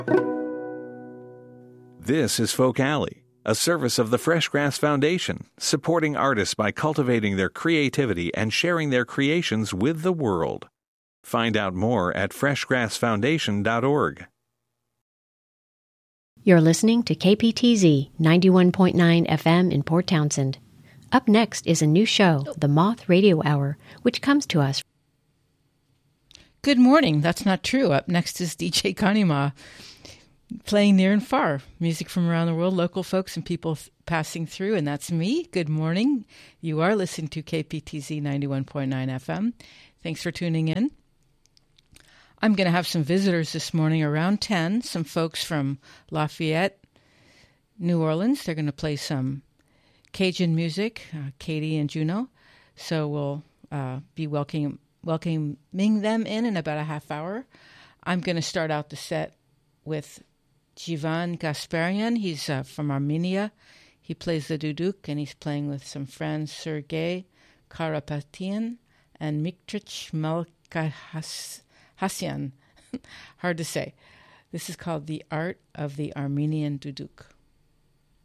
This is Folk Alley, a service of the Fresh Grass Foundation, supporting artists by cultivating their creativity and sharing their creations with the world. Find out more at freshgrassfoundation.org. You're listening to KPTZ 91.9 FM in Port Townsend. Up next is a new show, The Moth Radio Hour, which comes to us. Good morning. That's not true. Up next is DJ Kanima, playing near and far. Music from around the world, local folks and people passing through, and that's me. Good morning. You are listening to KPTZ 91.9 FM. Thanks for tuning in. I'm going to have some visitors this morning around 10, some folks from Lafayette, New Orleans. They're going to play some Cajun music, Katie and Juno. So we'll be welcoming them in about a half hour. I'm going to start out the set with Jivan Gasparian. He's from Armenia. He plays the duduk, and he's playing with some friends, Sergei Karapetian and Miktrich Melkahasyan. Hard to say. This is called The Art of the Armenian Duduk.